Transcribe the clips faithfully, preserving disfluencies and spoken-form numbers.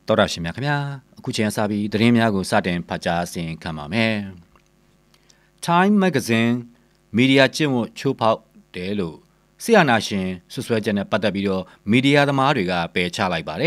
တော်ရရှိမြခင်ဗျာအခုချိန်စပြီးသတင်းများကိုစတင်ဖတ်ကြားအစီရင်ခံပါမယ် Time Magazine မီဒီယာကျင့်ဝတ်ချိုးဖောက်တယ်လို့ဆီယနာရှင်ဆွဆွဲချက်နဲ့ပတ်သက်ပြီးတော့မီဒီယာသမားတွေကပယ်ချလိုက်ပါတယ်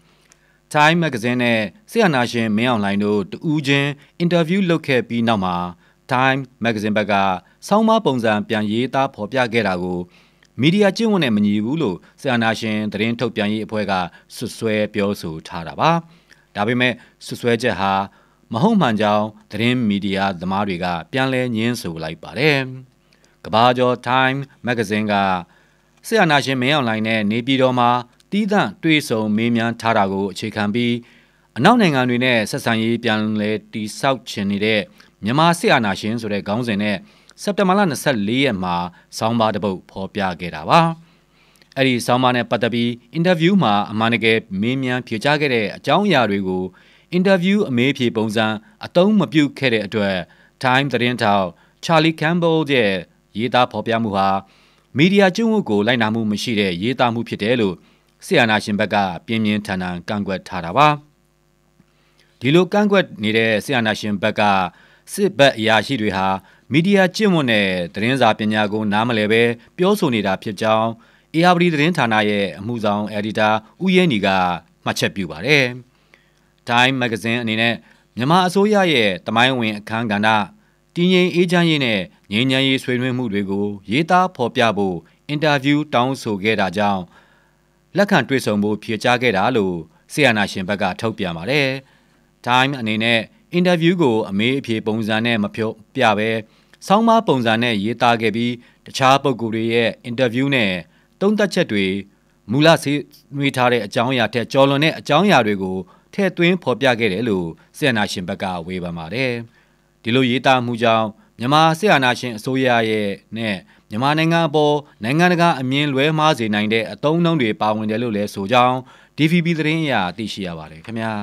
Time Magazine နဲ့ဆီယနာရှင်မင်းအောင်လှိုင်တို့တူးချင်းအင်တာဗျူးလုပ်ခဲ့ပြီးနောက်မှာ Time Magazine ဘက်ကဆောင်းပါးပုံစံပြန်ရေးသားဖော်ပြခဲ့တာကိုမီဒီယာကျင့်ဝတ်နဲ့မညီဘူးလို့ဆီယနာရှင်သတင်းထုတ်ပြန်ရေးအဖွဲ့ကဆွဆွဲပြောဆိုထားတာပါဒါပေမဲ့ဆွဆွဲချက်ဟာမဟုတ်မှန်ကြောင်းသတင်းမီဒီယာသမားတွေကပြန်လည်ညင်းဆိုလိုက်ပါတယ်ကဘာကျော် Time Magazine ကဆီယနာရှင်မင်းအောင်လှိုင်နဲ့နေပြည်တော်မှာတီးသန့်တွေ့ဆုံမေးမြန်းထားတာကိုအခြေခံပြီးအနောက်နိုင်ငံတွေနဲ့ဆက်ဆံရေးပြန်လည်တည်ဆောက်ချင်နေတဲ့မြန်မာဆီယနာရှင်ဆိုတဲ့ခေါင်းစဉ်နဲ့စက်တင်ဘာလ၂၄ရက်မှာဆောင်းပါးတစ်ပုဒ်ဖော်ပြခဲ့တာပါအဲ့ဒီဆောင်းပါးနဲ့ပတ်သက်ပြီးအင်တာဗျူးမှာအမှန်တကယ်မေးမြန်းဖြေကြားခဲ့တဲ့အကြောင်းအရာတွေကိုအင်တာဗျူးအမေးဖြေပုံစံအသုံးမပြုခဲ့တဲ့အတွက် Time သတင်းထောက် Charlie Campbell ရဲ့ရေးသားဖော်ပြမှုဟာမီဒီယာကျင့်ဝတ်ကိုလိုက်နာမှုမရှိတဲ့ရေးသားမှုဖြစ်တယ်လို့ဆီယနာရှင်ဘက်ကပြင်းပြင်းထန်ထန်ကန့်ကွက်ထားတာပါဒီလိုကန့်ကွက်နေတဲ့ဆီယနာရှင်ဘက်ကစစ်ဘက်အရာရှိတွေဟာမီဒီယာကျင့်ဝတ်နဲ့သတင်းစာပညာကိုနားမလည်ပဲပြောဆိုနေတာဖြစ်ကြောင်းအေယာပရီသတင်းဌာနရဲ့အမှုဆောင်အယ်ဒီတာဦးရဲနီကမှတ်ချက်ပြုပါတယ်။ Time Magazine အနေနဲ့မြန်မာအစိုးရရဲ့တမိုင်းဝင်အခမ်းကဏ္ဍတည်ငြိမ်အေးချမ်းရေးနဲ့ငြိမ်းချမ်းရေးဆွေးနွေးမှုတွေကိုရေးသားဖော်ပြဖို့အင်တာဗျူးတောင်းဆိုခဲ့တာကြောင့်လက်ခံတွေ့ဆုံဖို့ဖြေကြားခဲ့တာလို့ဆီယနာရှင်ဘက်ကထုတ်ပြန်ပါတယ်။ Time အနေနဲ့အင်တာဗျူးကိုအမေးအဖြေပုံစံနဲ့မပြောပြပဲဆောင်းပါးပုံစံနဲ့ရေးသားခဲ့ပြီးတခြားပုဂ္ဂိုလ်တွေရဲ့အင်တာဗျူးနဲ့သုံးသပ်ချက်တွေမူလဆွေးနွေးထားတဲ့အကြောင်းအရာထက်ကျော်လွန်တဲ့အကြောင်းအရာတွေကိုထည့်သွင်းဖော်ပြခဲ့တယ်လို့ဆီယနာရှင်ဘက်ကဝေဖန်ပါတယ်။ဒီလိုရေးသားမှုကြောင့်မြန်မာဆီယနာရှင်အစိုးရရဲ့နဲ့မြန်မာနိုင်ငံအပေါ်နိုင်ငံတကာအမြင်လွဲမှားစေနိုင်တဲ့အသုံးအနှုန်းတွေပါဝင်တယ်လို့လည်းဆိုကြောင်း ဒီ ဗီ ဘီ သတင်းအရသိရှိရပါတယ်ခင်ဗျာ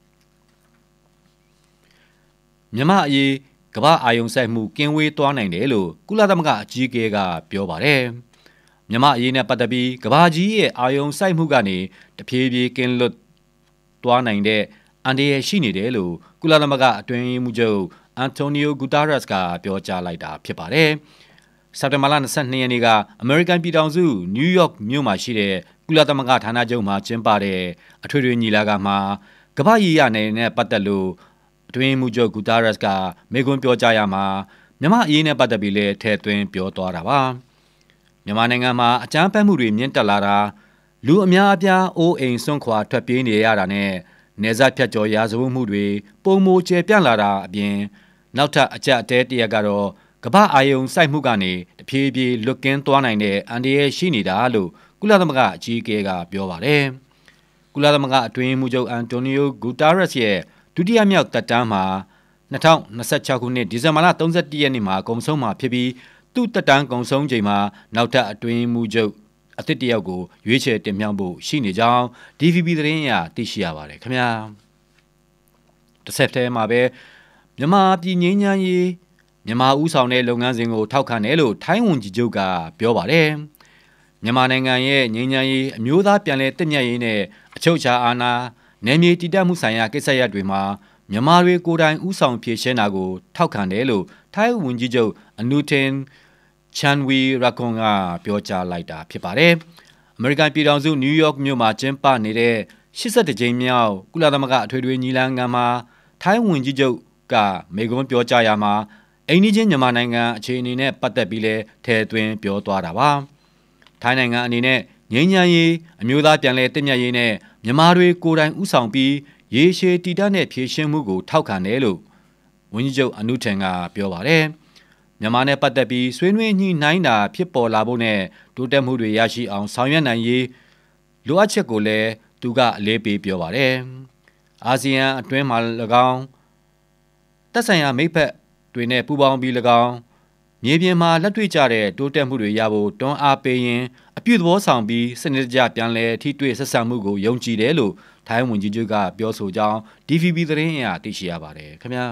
။မြန်မာအရေးကမ္ဘာအာယုံစိုက်မှုကင်းဝေးသွားနိုင်တယ်လို့ကုလသမဂ္ဂအကြီးအကဲကပြောပါတယ်။မြန်မာအရေးနဲ့ပတ်သက်ပြီးကမ္ဘာကြီးရဲ့အာယုံစိုက်မှုကနေတဖြည်းဖြည်းကင်းလွတ်သွားနိုင်တဲ့အန်ဒီရရှိနေတယ်လို့ကုလသမဂ္ဂအတွင်းရေးမှူးချုပ်အန်တိုနီယိုဂူတာရက်စ်ကပြောကြားလိုက်တာဖြစ်ပါတယ်။စက်တင်ဘာလ၂၂ရက်နေ့ကအမေရိကန်ပြည်ထောင်စုနယူးယောက်မြို့မှာရှိတဲ့ကုလသမဂ္ဂဌာနချုပ်မှာကျင်းပတဲ့အထွေထွေညီလာခံမှာကမ္ဘာရေးရာနယ်နဲ့ပတ်သက်လို့အတွင်းရေးမှူးချုပ်ဂူတာရက်စ်ကမေခွန်းပြောကြားရမှာမြန်မာအရေးနဲ့ပတ်သက်ပြီးလည်းထည့်သွင်းပြောသွားတာပါ။မြန်မာနိုင်ငံမှာအကြမ်းဖက်မှုတွေမြင့်တက်လာတာလူအများအပြားအိုးအိမ်စွန့်ခွာထွက်ပြေးနေရတာနဲ့နေဆက်ဖြတ်ကျော်ရာဇဝတ်မှုတွေပုံမိုကျယ်ပြန့်လာတာအပြင်နောက်ထပ်အကြက်အတဲတရက်ကတော့ကမ္ဘာအာယုံစိုက်မှုကနေတဖြည်းဖြည်းလွတ်ကင်းသွားနိုင်တဲ့အန်ဒီရဲ့ရှိနေတာလို့ကုလသမဂ္ဂအကြီးအကဲကပြောပါတယ်။ကုလသမဂ္ဂအတွင်းမှုချုပ်အန်တိုနီယိုဂူတာရက်စ်ရဲ့ဒုတိယမြောက်သက်တမ်းမှာ၂၀၂၆ခုနှစ်ဒီဇင်ဘာလ၃၁ရက်နေ့မှာကုန်ဆုံးမှာဖြစ်ပြီးသူ့သက်တမ်းကုန်ဆုံးချိန်မှာနောက်ထပ်အတွင်းမှုချုပ်အသစ်တယောက်ကိုရွေးချယ်တင်မြှောက်ဖို့ရှိနေကြောင်း ဒီ ဗီ ဘီ သတင်းအရသိရှိရပါတယ်ခင်ဗျာတစ်ဆက်တည်းမှာပဲမြန်မာပြည်ငြိမ်းချမ်းရေးမြန်မာဦးဆောင်တဲ့လုပ်ငန်းစဉ်ကိုထောက်ခံတယ်လို့ထိုင်းဝန်ကြီးချုပ်ကပြောပါတယ်မြန်မာနိုင်ငံရဲ့ငြိမ်းချမ်းရေးအမျိုးသားပြန်လည်တည်မြဲရေးနဲ့အချုပ်အခြာအာဏာနယ်မြေတည်တံ့မှုဆိုင်ရာကိစ္စရပ်တွေမှာမြန်မာတွေကိုယ်တိုင်ဦးဆောင်ဖြည့်ရှင်းတာကိုထောက်ခံတယ်လို့ထိုင်းဝန်ကြီးချုပ်အနုတင်ချန်ဝီရကွန်ကပြောကြားလိုက်တာဖြစ်ပါတယ်။အမေရိကန်ပြည်ထောင်စုနယူးယောက်မြို့မှာကျင်းပနေတဲ့၈၁ကြိမ်မြောက်ကုလသမဂ္ဂအထွေထွေညီလာခံမှာထိုင်းဝန်ကြီးချုပ်ကမေခွန်းပြောကြားရာမှာအိမ်နီးချင်းမြန်မာနိုင်ငံအခြေအနေနဲ့ပတ်သက်ပြီးလဲထည့်သွင်းပြောသွားတာပါ။ထိုင်းနိုင်ငံအနေနဲ့ငြိမ်းချမ်းရေးအမျိုးသားပြန်လည်တည်မြဲရေးနဲ့မြန်မာတွေကိုယ်တိုင်ဦးဆောင်ပြီးရေရှည်တည်တံ့တဲ့ဖြည့်ရှင်းမှုကိုထောက်ခံတယ်လို့ဝန်ကြီးချုပ်အနုထင်ကပြောပါတယ်။မြန်မာနဲ့ပတ်သက်ပြီးဆွေးနွေးညှိနှိုင်းတာဖြစ်ပေါ်လာဖို့နဲ့တိုးတက်မှုတွေရရှိအောင်ဆောင်ရွက်နိုင်ရေးလိုအပ်ချက်ကိုလည်းသူကအလေးပေးပြောပါတယ်။အာဆီယံအတွင်းမှာ၎င်းသက်ဆိုင်ရာမိတ်ဖက်တွေနဲ့ပူးပေါင်းပြီး၎င်းမြေပြင်မှာလက်တွေ့ကျတဲ့တိုးတက်မှုတွေရဖို့တွန်းအားပေးရင်အပြုသဘောဆောင်ပြီးစနစ်တကျပြန်လည်ထိတွေ့ဆက်ဆံမှုကိုယုံကြည်တယ်လို့ထိုင်းဝန်ကြီးချုပ်ကပြောဆိုကြောင်း ဒီ ဗီ ဘီ သတင်းအရသိရှိရပါတယ်ခင်ဗျာ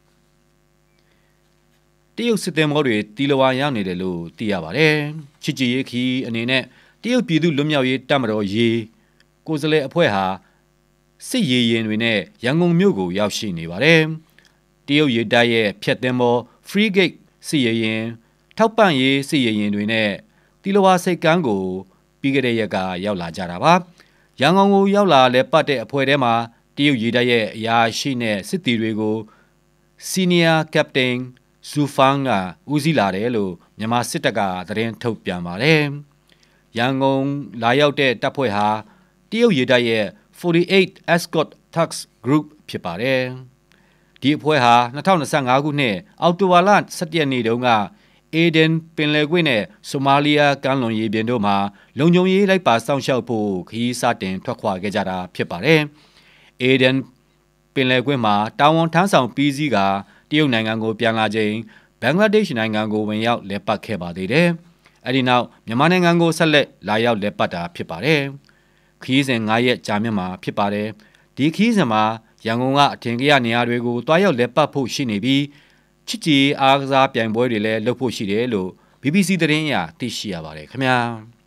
တရုတ်စစ်သည်မောတွေတီလဝါရောက်နေတယ်လို့သိရပါတယ်ချစ်ကြည်ရေးခီအနေနဲ့တရုတ်ပြည်သူလွတ်မြောက်ရေးတပ်မတော်ရေးကိုယ်စားလှယ်အဖွဲ့ဟာစစ်ရေးရင်တွေနဲ့ရန်ကုန်မြို့ကိုရောက်ရှိနေပါတယ်။တရုတ်ရေတပ်ရဲ့ဖျက်သင်္ဘော frigate စစ်ရေးရင်ထောက်ပံ့ရေးစစ်ရေးရင်တွေနဲ့တီလဝါစိတ်ကမ်းကိုပြီးခဲ့တဲ့ရက်ကရောက်လာကြတာပါ။ရန်ကုန်ကိုရောက်လာလဲပတ်တဲ့အဖွဲ့ထဲမှာတရုတ်ရေတပ်ရဲ့အရာရှိနဲ့စစ်သည်တွေကို Senior Captain Zhu Fang ကဦးစီးလာတယ်လို့မြန်မာစစ်တပ်ကသတင်းထုတ်ပြန်ပါတယ်။ရန်ကုန်လာရောက်တဲ့တပ်ဖွဲ့ဟာတရုတ်ရေတပ်ရဲ့ forty-eight Escort Task Group ဖြစ်ပါတယ်။ဒီအဖွဲ့ဟာtwenty twenty-fiveခုနှစ်အောက်တိုဘာလsevenရက်နေ့တုန်းကအေဒင်ပင်လယ်ကွေ့နဲ့ဆိုမာလီယာကမ်းလွန်ရေပြင်တို့မှာလုံခြုံရေးလိုက်ပါစောင့်ရှောက်ဖို့ခရီးစတင်ထွက်ခွာခဲ့ကြတာဖြစ်ပါတယ်။အေဒင်ပင်လယ်ကွေ့မှာတာဝန်ထမ်းဆောင်ပြီးစီးကတရုတ်နိုင်ငံကိုပြန်လာချိန်ဘင်္ဂလားဒေ့ရှ်နိုင်ငံကိုဝင်ရောက်လဲပတ်ခဲ့ပါသေးတယ်။အဲဒီနောက်မြန်မာနိုင်ငံကိုဆက်လက်လာရောက်လဲပတ်တာဖြစ်ပါတယ်။ခရီးစဉ်nineရက်ကြာမြင့်မှာဖြစ်ပါတယ်။ဒီခရီးစဉ်မှာရန်ကုန်ကအထင်ကြီးနေရာတွေကိုတွားရောက်လဲပတ်ဖို့ရှိနေပြီးချစ်ကြည်အားကစားပြိုင်ပွဲတွေလည်းလုပ်ဖို့ရှိတယ်လို့ B B C သတင်းအရသိရှိရပါတယ်ခင်ဗျာ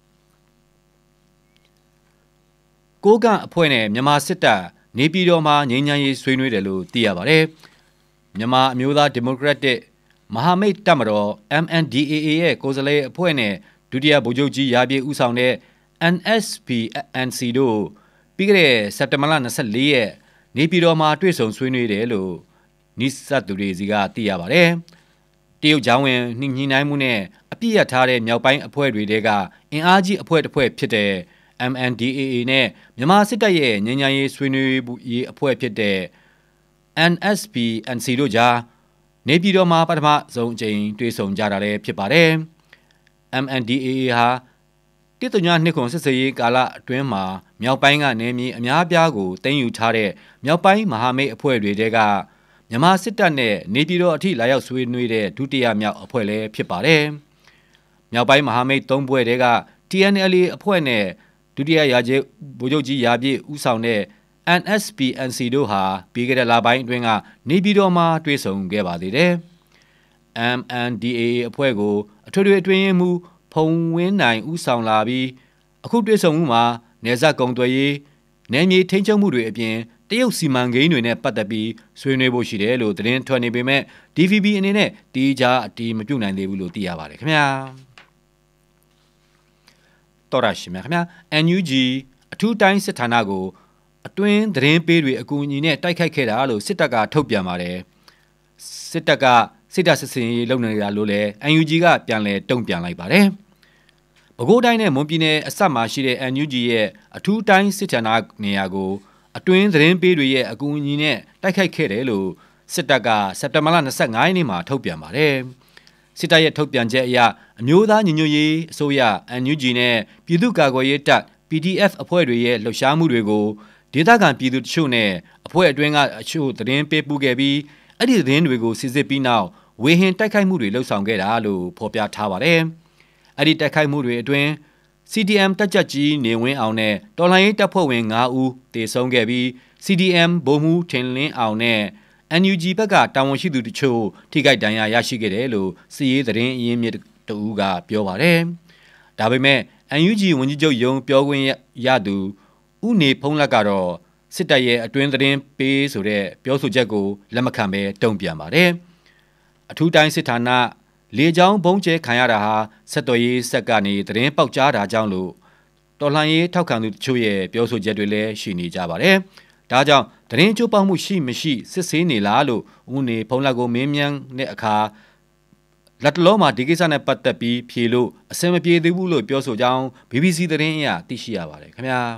ကိုကန့်အဖွဲ့နဲ့မြန်မာစစ်တပ်နေပြည်တော်မှာငြိမ်းချမ်းရေးဆွေးနွေးတယ်လို့သိရပါတယ်မြန်မာအမျိုးသားဒီမိုကရက်တစ်မဟာမိတ်တပ်မတော် M N D A A ရဲ့ကိုယ်စားလှယ်အဖွဲ့နဲ့ဒုတိယဗိုလ်ချုပ်ကြီးရာပြည့်ဦးဆောင်တဲ့ N S P N C တို့ပြီးခဲ့တဲ့စက်တင်ဘာလtwenty-fourရက်နေပြည်တော်မှာတွေ့ဆုံဆွေးနွေးတယ်လို့နိစတ်သူတွေစီကသိရပါတယ်။တရုတ်ဂျောင်းဝင်နှိမ့်ညှိနှိုင်းမှုနဲ့အပြစ်ရထားတဲ့မြောက်ပိုင်းအဖွဲ့တွေတဲကအင်အားကြီးအဖွဲ့တစ်ဖွဲ့ဖြစ်တဲ့ M N D A A နဲ့မြန်မာစစ်တပ်ရဲ့ငြိမ်းချမ်းရေးဆွေးနွေးရေးအဖွဲ့ဖြစ်တဲ့ N S P N C တို့ကြားနေပြည်တော်မှာပထမဆုံးအကြိမ်တွေ့ဆုံကြတာလည်းဖြစ်ပါတယ်။ M N D A A ဟာတိတုညနှစ်ခုစစ်စေးရေးကာလအတွင်းမှာမြောက်ပိုင်းကနေမြေအများပြားကိုတင်ယူထားတဲ့မြောက်ပိုင်းမဟာမိတ်အဖွဲ့တွေတဲကမြန်မာစစ်တပ်နဲ့နေပြည်တော်အထိလာရောက်ဆွေးနွေးတဲ့ဒုတိယမြောက်အဖွဲ့လည်းဖြစ်ပါတယ်။မြောက်ပိုင်းမဟာမိတ်သုံးဖွဲ့တဲက T N L A အဖွဲ့နဲ့ဒုတိယရာကျဗိုလ်ချုပ်ကြီးရာပြည့်ဦးဆောင်တဲ့ N S P N C တို့ဟာပြီးခဲ့တဲ့လပိုင်းအတွင်းကနေပြည်တော်မှာတွေ့ဆုံခဲ့ပါသေးတယ်။ M N D A A အဖွဲ့ကိုအထွေထွေအတွင်းမှုဖုံဝင်းနိုင်ဦးဆောင်လာပြီးအခုတွေ့ဆုံမှုမှာနေဆက်ကုံသွယ်ရေးနယ်မြေထိန်းချုပ်မှုတွေအပြင်တရုတ်စီမံကိန်းတွေနဲ့ပတ်သက်ပြီးဆွေးနွေးဖို့ရှိတယ်လို့သတင်းထွက်နေပေမဲ့ D V B အနေနဲ့တီးခြားအတီးမပြုတ်နိုင်သေးဘူးလို့သိရပါတယ်ခင်ဗျာတော်ရရှိမြခင်ဗျာ N U G အထူးတိုင်းစစ်ဌာနကိုအတွင်းသတင်းပေးတွေအကူအညီနဲ့တိုက်ခိုက်ခဲ့တာလို့စစ်တပ်ကထုတ်ပြန်ပါတယ်စစ်တပ်ကစစ်တပ်စစ်စင်ရေးလုပ်နေတာလို့လည်း N U G ကပြန်လည်တုံ့ပြန်လိုက်ပါတယ်ပဲခူးတိုင်းနဲ့မွန်ပြည်နယ်အစပ်မှာရှိတဲ့ N U G ရဲ့အထူးတိုင်းစစ်ဌာနနေရာကိုအတွင်းသတင်းပေးတွေရဲ့အကူအညီနဲ့တိုက်ခိုက်ခဲ့တယ်လို့စစ်တပ်ကစက်တင်ဘာလtwenty-fiveရက်နေ့မှာထုတ်ပြန်ပါတယ်။စစ်တပ်ရဲ့ထုတ်ပြန်ချက်အရအမျိုးသားညီညွတ်ရေးအစိုးရ N U G နဲ့ပြည်သူ့ကာကွယ်ရေးတပ် P D F အဖွဲ့တွေရဲ့လှုပ်ရှားမှုတွေကိုဒေသခံပြည်သူတချို့နဲ့အဖွဲ့အတွင်းကအချို့သတင်းပေးပူးခဲ့ပြီးအဲ့ဒီသတင်းတွေကိုစစ်စစ်ပြီးနောက်ဝေဟင်တိုက်ခိုက်မှုတွေလှုပ်ဆောင်ခဲ့တာလို့ဖော်ပြထားပါတယ်။အဲ့ဒီတိုက်ခိုက်မှုတွေအတွင်းC D M တပ်ကြပ်ကြီးနေဝင်းအောင်နဲ့တော်လှန်ရေးတပ်ဖွဲ့ဝင်fiveဦးတေဆုံးခဲ့ပြီး C D M ဗိုလ်မှူးထင်လင်းအောင်နဲ့ N U G ဘက်ကတာဝန်ရှိသူတချို့ထိခိုက်ဒဏ်ရာရရှိခဲ့တယ်လို့စစ်ရေးသတင်းအရင်းမြစ်တဦးကပြောပါတယ်။ဒါပေမဲ့ N U G ဝန်ကြီးချုပ်ရုံးပြောခွင့်ရသူဦးနေဖုံးလက်ကတော့စစ်တပ်ရဲ့အတွင်းသတင်းပေးဆိုတဲ့ပြောဆိုချက်ကိုလက်မခံဘဲတုံ့ပြန်ပါတယ်။အထူးတိုင်းစစ်ဌာနလေကြောင်းဘုံကျဲခံရတာဟာဆက်သွယ်ရေးဆက်ကနေသတင်းပေါက်ကြားတာကြောင့်လို့တော်လှန်ရေးထောက်ခံသူတချို့ရဲ့ပြောဆိုချက်တွေလည်းရှိနေကြပါတယ်။ဒါကြောင့်သတင်းချိုးပေါက်မှုရှိမရှိစစ်ဆေးနေလားလို့ဦးနေဖုံးလက်ကိုမင်းမြန်းတဲ့အခါလက်တလုံးမှာဒီကိစ္စနဲ့ပတ်သက်ပြီးဖြေလို့အစင်မပြေသေးဘူးလို့ပြောဆိုကြောင်း B B C သတင်းအရသိရှိရပါတယ်ခင်ဗျာ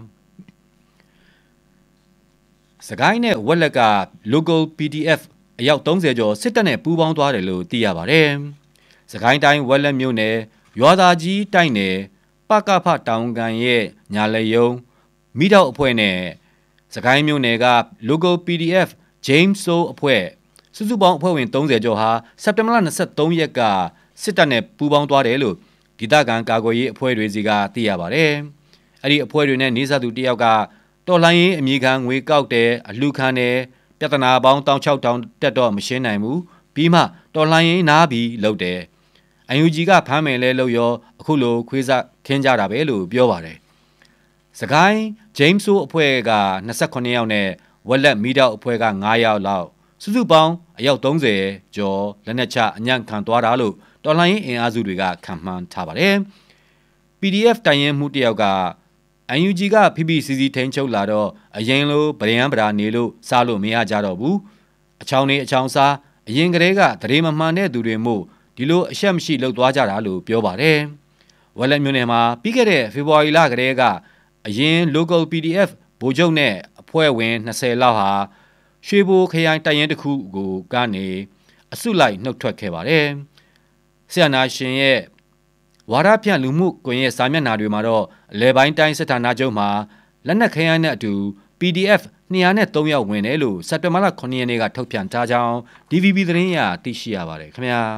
။စကိုင်းနဲ့ဝက်လက်က local P D F အယောက်thirtyကျော်စစ်တပ်နဲ့ပူးပေါင်းသွားတယ်လို့သိရပါတယ်။စကိုင်းတိုင်းဝက်လက်မြို့နယ်ရွာသားကြီးတိုက်နယ်ပကဖတောင်ကန်ရဲ့ညာလက်ယုံမိတော့အဖွဲ့နဲ့စကိုင်းမြို့နယ်က local P D F James So အဖွဲ့စုစုပေါင်းအဖွဲ့ဝင်thirtyကျော်ဟာစက်တင်ဘာလtwenty-threeရက်ကစစ်တပ်နဲ့ပူးပေါင်းသွားတယ်လို့ဒေသခံကာကွယ်ရေးအဖွဲ့တွေစီကသိရပါတယ်။အဲ့ဒီအဖွဲ့တွေနဲ့နေစားသူတယောက်ကတော်လှန်ရေးအမည်ခံငွေကောက်တယ်အလှခံတယ်ပြဿနာပေါင်းsix thousandတက်တော့မရှင်းနိုင်ဘူးပြီးမှတော်လှန်ရေးနားပြီးလုပ်တယ်။ N U G ကဖမ်းမယ်လဲလို့ရောအခုလိုခွေးစားခင်းကြတာပဲလို့ပြောပါတယ်။စကိုင်း James ဆိုအဖွဲ့က၂၉ယောက်နဲ့ဝက်လက်မီတောက်အဖွဲ့က၅ယောက်လောက်စုစုပေါင်းအယောက်၃၀ကျော်လက်နက်ချအညံ့ခံသွားတာလို့တော်လှန်ရေးအင်အားစုတွေကခန့်မှန်းထားပါတယ်။ P D F တိုင်ရင်မှုတယောက်က N U G ကဖိဖိစီစီထိန်ချုပ်လာတော့အရင်လိုဗရန်ဗရာနေလို့စားလို့မရကြတော့ဘူး။အချောင်းနေအချောင်းစားအရင်ကတည်းကတရေမမှန်တဲ့သူတွေမို့ဒီလိုအရှက်မရှိလှုပ်သွားကြတာလို့ပြောပါတယ်။ဝက်လက်မျိုးနယ်မှာပြီးခဲ့တဲ့ဖေဖော်ဝါရီလကတည်းကအရင် local P D F ဗိုလ်ချုပ်နဲ့အဖွဲ့ဝင်၂၀လောက်ဟာရွှေဘိုခရိုင်တိုင်ရင်တစ်ခုကိုကနေအစုလိုက်နှုတ်ထွက်ခဲ့ပါတယ်။ဆရာနာရှင်ရဲ့ဝါဒဖြန့်လူမှုကွန်ရက်စာမျက်နှာတွေမှာတော့အလဲပိုင်းတိုင်းစစ်ဌာနချုပ်မှာလက်နက်ခဲယမ်းနဲ့အတူ P D F ၂၀၃ယောက်ဝင်တယ်လို့စက်တင်ဘာလ၉ရက်နေ့ကထုတ်ပြန်ထားကြောင်း D V B သတင်းရသိရှိရပါတယ်ခင်ဗျာ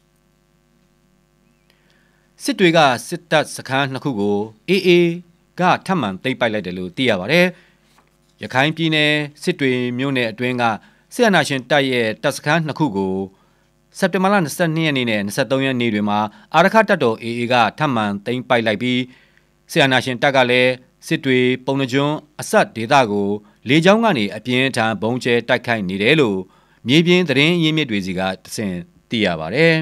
စစ်တွေကစစ်တပ်စခန်းနှစ်ခုကို A A ကထပ်မံသိမ်းပိုက်လိုက်တယ်လို့သိရပါတယ်ရခိုင်ပြည်နယ်စစ်တွေမြို့နယ်အတွင်းကစစ်အာဏာရှင်တပ်ရဲ့တပ်စခန်းနှစ်ခုကိုစက်တင်ဘာလ၂၂ရက်နေ့နဲ့၂၃ရက်နေ့တွေမှာအာရခတပ်တော် A A ကထပ်မံသိမ်းပိုက်လိုက်ပြီးစစ်အာဏာရှင်တပ်ကလည်းစစ်တွေပုံနှကျွန်းအဆက်ဒေသကိုလေကြောင်းကနေအပြင်းထန်ဘုံကျဲတိုက်ခိုက်နေတယ်လို့မြေပြင်သတင်းရင်းမြစ်တွေစီကတဆင့်သိရပါတယ်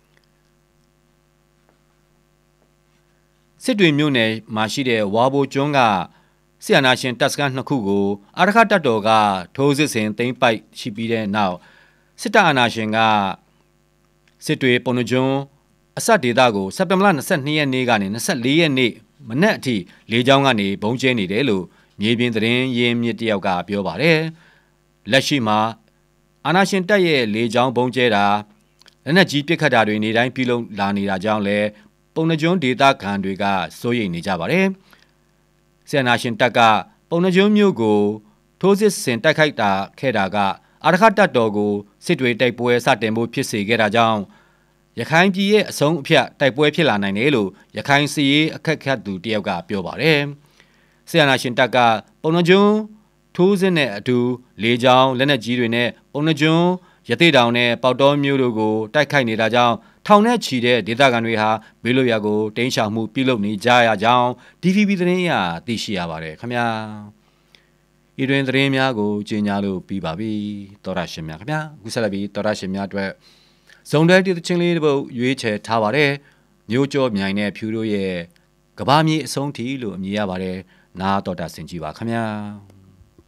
စစ်တွေမြို့နယ်မှာရှိတဲ့ဝါဘိုကျွန်းကဆီယနာရှင်တပ်စခန်းနှစ်ခုကိုအာရခတပ်တော်ကထိုးစစ်ဆင်သိမ်းပိုက်ရှိပြီးတဲ့နောက်စစ်တပ်အာဏာရှင်ကစစ်တွေပုံနှကျွန်းအဆက်ဒေသကိုစက်တင်ဘာလ၂၂ရက်နေ့ကနေ၂၄ရက်နေ့မနက်အထိလေကြောင်းကနေဘုံကျဲနေတယ်လို့မြေပြင်သတင်းရင်းမြစ်တယောက်ကပြောပါတယ်လက်ရှိမှာအာဏာရှင်တပ်ရဲ့လေကြောင်းဘုံကျဲတာလက်နက်ကြီးပစ်ခတ်တာတွေနေတိုင်းပြုလုပ်လာနေတာကြောင့်လည်းပုံနှကျွန်းဒေသခံတွေကစိုးရိမ်နေကြပါတယ်ဆီယနာရှင်တပ်ကပုံနှကျွန်းမြို့ကိုထိုးစစ်ဆင်တိုက်ခိုက်တာခဲ့တာကအာရခတပ်တော်ကိုစစ်တွေတိုက်ပွဲစတင်ဖို့ဖြစ်စေခဲ့တာကြောင့်ရခိုင်ပြည်ရဲ့အဆုံးအဖြတ်တိုက်ပွဲဖြစ်လာနိုင်တယ်လို့ရခိုင်စစ်ရေးအခက်ခတ်သူတယောက်ကပြောပါတယ်ဆီယနာရှင်တပ်ကပုံနှကျွန်းထိုးစစ်နဲ့အတူလေကြောင်းလက်နက်ကြီးတွေနဲ့ပုံနှကျွန်းရသေးတောင်နဲ့ပေါက်တော်မျိုးတို့ကိုတိုက်ခိုက်နေတာကြောင့်ထောင်နဲ့ချီတဲ့ဒေသခံတွေဟာဘေးလွတ်ရာကိုတိမ်းရှောင်မှုပြုလုပ်နေကြရကြောင်း D V B သတင်းရသိရှိရပါတယ်ခင်ဗျာဤတွင်သတင်းများကိုကြေညာလို့ပြီးပါပြီတော်ရရှင်များခင်ဗျာအခုဆက်လက်ပြီးတော်ရရှင်များအတွက်ဇုံတဲတည်ချင်းလေးတစ်ပုဒ်ရွေးချယ်ထားပါတယ်မျိုးကြောမြိုင်နဲ့ဖြူတို့ရဲ့ကဘာမြေအဆုံးထိလို့အမည်ရပါတယ်နားတော်တာဆင်ကြည့်ပါခင်ဗျာ